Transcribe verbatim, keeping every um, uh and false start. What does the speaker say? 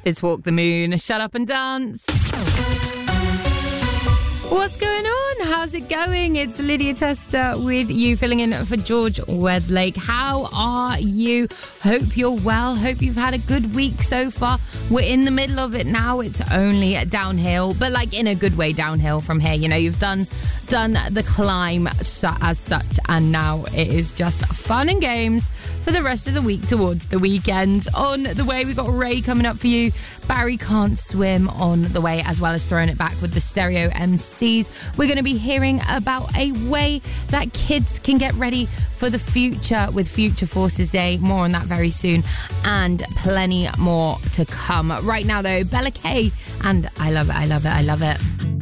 It's Walk the Moon, Shut Up and Dance. What's going on? How's it going? It's Lydia Tester with you, filling in for George Wedlake. How are you? Hope you're well. Hope you've had a good week so far. We're in the middle of it now. It's only downhill, but like in a good way downhill from here. You know, you've done done the climb as such, and now it is just fun and games for the rest of the week towards the weekend. On the way, we've got Ray coming up for you. Barry Can't Swim on the way, as well as throwing it back with the Stereo M Cs. We're going to be hearing about a way that kids can get ready for the future with Future Forces Day. More on that very soon, and plenty more to come. Right now, though, Bella K, and I love it, I love it, I love it.